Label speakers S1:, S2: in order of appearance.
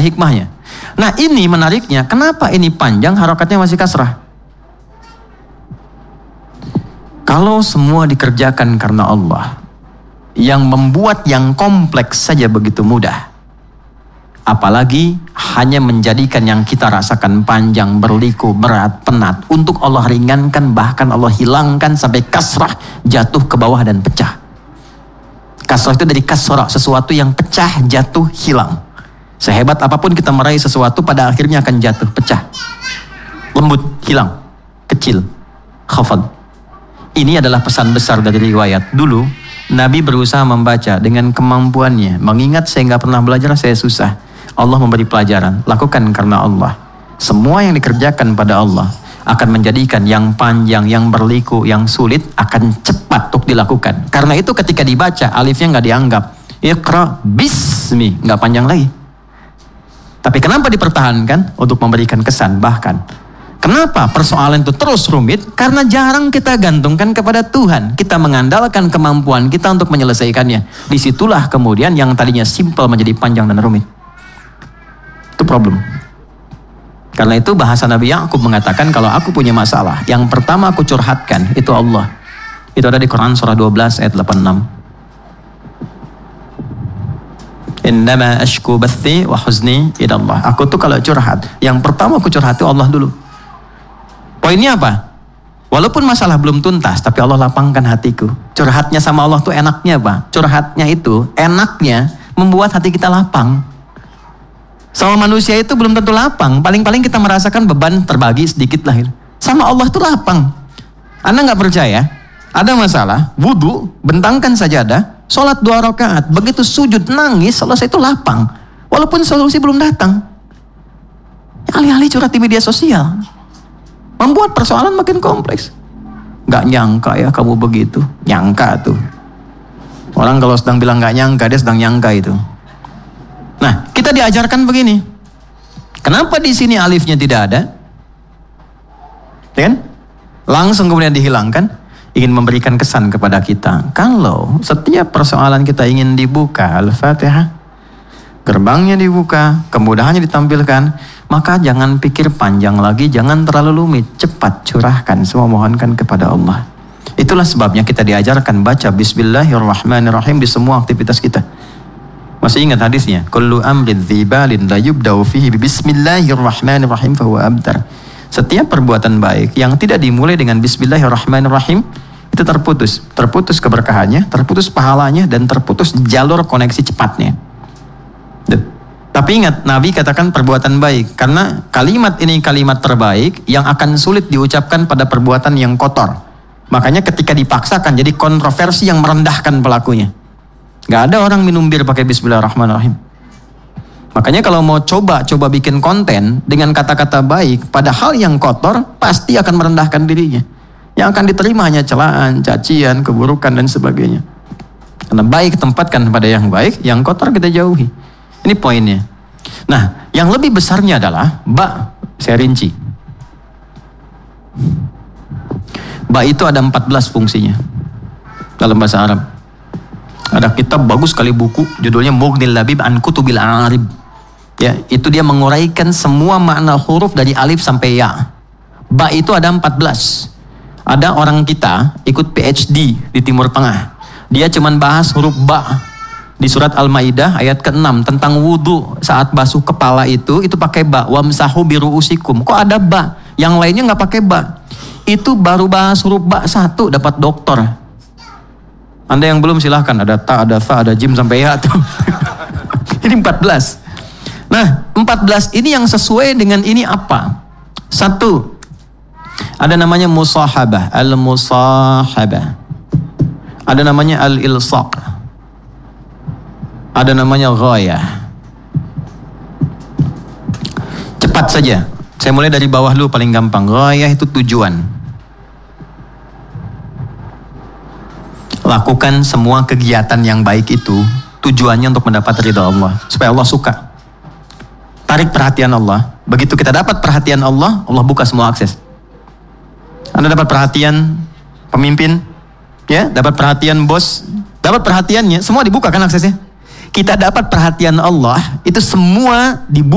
S1: hikmahnya. Nah ini menariknya, kenapa ini panjang harokatnya masih kasrah? Kalau semua dikerjakan karena Allah, yang membuat yang kompleks saja begitu mudah, apalagi hanya menjadikan yang kita rasakan panjang, berliku, berat, penat, untuk Allah ringankan, bahkan Allah hilangkan sampai kasrah, jatuh ke bawah dan pecah. Kasrah itu dari kasrah, sesuatu yang pecah, jatuh, hilang. Sehebat apapun kita meraih sesuatu, pada akhirnya akan jatuh, pecah, lembut, hilang, kecil, khafad. Ini adalah pesan besar dari riwayat. Dulu Nabi berusaha membaca dengan kemampuannya, mengingat saya nggak pernah belajar, saya susah. Allah memberi pelajaran, lakukan karena Allah. Semua yang dikerjakan pada Allah akan menjadikan yang panjang, yang berliku, yang sulit akan cepat untuk dilakukan. Karena itu ketika dibaca, alifnya nggak dianggap. Iqra bismi, nggak panjang lagi. Tapi kenapa dipertahankan? Untuk memberikan kesan. Bahkan kenapa persoalan itu terus rumit? Karena jarang kita gantungkan kepada Tuhan. Kita mengandalkan kemampuan kita untuk menyelesaikannya. Disitulah kemudian yang tadinya simpel menjadi panjang dan rumit. Itu problem. Karena itu bahasa Nabi Ya'qub mengatakan, kalau aku punya masalah, yang pertama aku curhatkan itu Allah. Itu ada di Quran surah 12 ayat 86. Innama ashku bathi wa huzni ila Allah. Aku tuh kalau curhat, yang pertama aku curhati Allah dulu. Poinnya apa? Walaupun masalah belum tuntas, tapi Allah lapangkan hatiku. Curhatnya sama Allah tuh enaknya apa? Curhatnya itu enaknya membuat hati kita lapang. Sama manusia itu belum tentu lapang. Paling-paling kita merasakan beban terbagi sedikit lah. Sama Allah tuh lapang. Anda nggak percaya? Ada masalah, wudu, bentangkan sajadah, sholat 2 rakaat, begitu sujud nangis, selesai itu lapang. Walaupun solusi belum datang. Alih-alih curhat di media sosial, membuat persoalan makin kompleks. Gak nyangka ya kamu begitu. Nyangka tuh. Orang kalau sedang bilang gak nyangka, dia sedang nyangka itu. Nah, kita diajarkan begini. Kenapa di sini alifnya tidak ada? Kan? Langsung kemudian dihilangkan. Ingin memberikan kesan kepada kita. Kalau setiap persoalan kita ingin dibuka, Al-Fatihah, gerbangnya dibuka, kemudahannya ditampilkan, maka jangan pikir panjang lagi, jangan terlalu rumit, cepat curahkan, semua mohonkan kepada Allah. Itulah sebabnya kita diajarkan baca Bismillahirrahmanirrahim di semua aktivitas kita. Masih ingat hadisnya? Kullu amrin dzibalin la yubda'u fihi bismillahirrahmanirrahim fahuwa abtar. Setiap perbuatan baik yang tidak dimulai dengan Bismillahirrahmanirrahim itu terputus. Terputus keberkahannya, terputus pahalanya, dan terputus jalur koneksi cepatnya. Tapi ingat, Nabi katakan perbuatan baik. Karena kalimat ini kalimat terbaik yang akan sulit diucapkan pada perbuatan yang kotor. Makanya ketika dipaksakan jadi kontroversi yang merendahkan pelakunya. Gak ada orang minum bir pakai Bismillahirrahmanirrahim. Makanya kalau mau coba bikin konten dengan kata-kata baik pada hal yang kotor, pasti akan merendahkan dirinya. Yang akan diterima hanya celaan, cacian, keburukan dan sebagainya. Karena baik tempatkan pada yang baik, yang kotor kita jauhi. Ini poinnya. Nah, yang lebih besarnya adalah ba, saya rinci. Ba itu ada 14 fungsinya dalam bahasa Arab. Ada kitab bagus sekali buku, judulnya Mughnil Labib an Kutubil A'arib. Ya, itu dia menguraikan semua makna huruf dari alif sampai ya. Ba itu ada 14. Ada orang kita ikut PhD di Timur Tengah. Dia cuman bahas huruf ba. Di surat Al-Maidah ayat ke-6 tentang wudu saat basuh kepala itu pakai ba. Wamsahu biru'usikum. Kok ada ba? Yang lainnya nggak pakai ba. Itu baru bahas huruf ba 1 dapat doktor. Anda yang belum silahkan, ada ta, ada fa, ada jim sampai ya tuh. Ini 14. Nah, 14 ini yang sesuai dengan ini apa? 1, ada namanya musahabah, al-musahabah. Ada namanya al-ilsaq. Ada namanya ghayah. Cepat saja. Saya mulai dari bawah dulu paling gampang. Ghayah itu tujuan. Lakukan semua kegiatan yang baik itu tujuannya untuk mendapat ridha Allah, supaya Allah suka. Tarik perhatian Allah. Begitu kita dapat perhatian Allah, Allah buka semua akses. Anda dapat perhatian pemimpin, ya, dapat perhatian bos, dapat perhatiannya, semua dibuka kan aksesnya. Kita dapat perhatian Allah, itu semua dibuka.